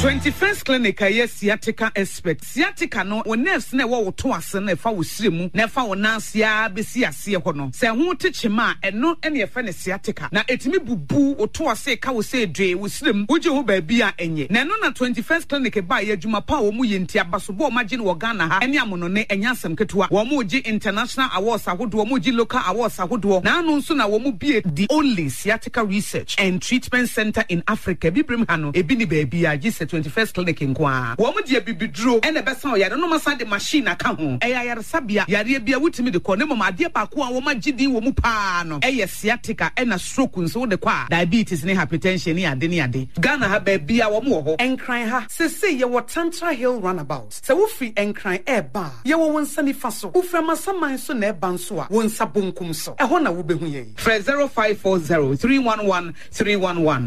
21st Clinic yes sciatica expert. Sciatica no when nerves na wo to ase na fa wo siremu na fa wo nansia besi ase ho no. Se ho techema eno ene ye fa ne sciatica. Na etimi bubu wo to ase ka wo se dwe wo siremu wo je ho ba bi a enye. Na no na 21st Clinic ba ye adwuma pa wo mu ye ntia basobo ma gye no wo Ghana ha ene amono ne enya asem ketewa. Wo mu gye international awards ahodo wo mu gye local awards ahodo. Na anu nso na wo mu bie the only sciatica research and treatment center in Africa. Bibrim ha no ebi ni ba bi a gye 21st Clinic nkwa. Wo mu de bibidro ene besa o yare no masa de machine aka ho. Eya yare sabia yare bia wutimi de ko ne mama ade ba ko a wo ma gidi wo mu pa no. Eye sciatica ena stroke nso wo de kwa diabetes ne hypertension ne ade. Ghana ha ba bia wo mu ho. Enkran ha sese ye wo Tantra Hill roundabout. Se wo free enkran eba ye wo wonsa ni fa so. Wo fra masaman so na eba nso a wonsa bonkum so. Eho na wo behu ye. Fra 0540 311 311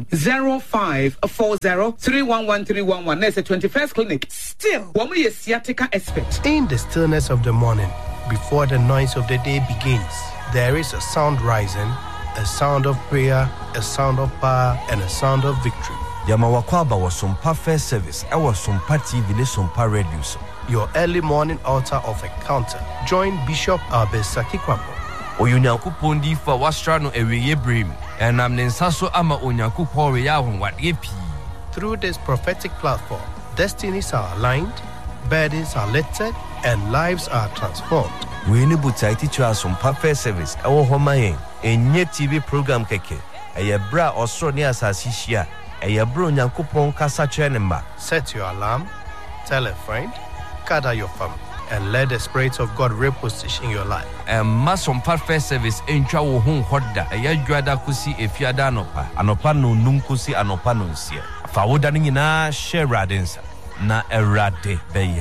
0540 311 311. That's the 21st Clinic. Still, woman is sciatica expert. In the stillness of the morning, before the noise of the day begins, there is a sound rising, a sound of prayer, a sound of power, and a sound of victory. Yamawakwaba was Sumpa First Service. I was Sumpa TV, Sumpa Radio. Your early morning altar of encounter. Join Bishop Albesaki Kwambo. Oyunyankupon di fa wastra no eweye brim. Enam ne nsaso ama onyankupon we ya honwade pi. Through this prophetic platform, destinies are aligned, burdens are lifted, and lives are transformed. We need to teach us some perfect service. Our home enye TV program keke. Eye bra osro ni asasi hia. Eye bro nyankopon kasa chenemba. Set your alarm, tell a friend, gather your family, and let the Spirit of God reposition your life. Mass some perfect service entwa wo hu hoda. Eye dwada kusi efiada anopa. Anopa no num kusi anopa no nsia. Fa woda ni na share radensa na erade beye.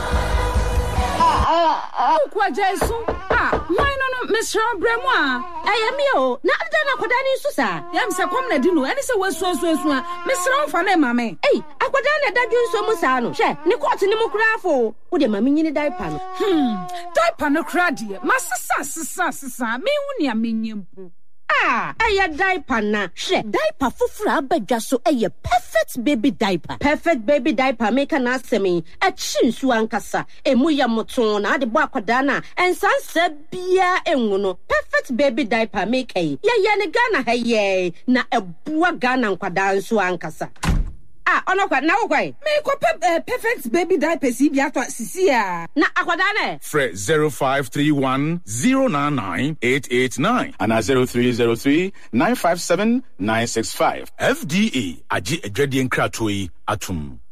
Kwa Jesu why no Mr. Bremwa ayami o na ada na kwada ni susa yam se kom na di no ene se wasu Mr. Ofa na mame akwada na da dwunso mu sa no hwe ne court ni mu krafo wo de mame nyini diaper no diaper no kra de masasa me hu ne amenyempu aya diaper na hwe diaper fufura abadwa so perfect baby diaper make na asemi e chinsu ankasa emu ya moton na ade bo akwada na ensansa bia enwu no perfect baby diaper make ye ne Ghana ha ye na ebua Ghana nkwada nso ankasa onokwa na wokwai me ko perfect baby diaper si bia to sisia na akwada na Fred 0531 099 889 and 0303 957 965 FDA agi adwade nkratoyi atum.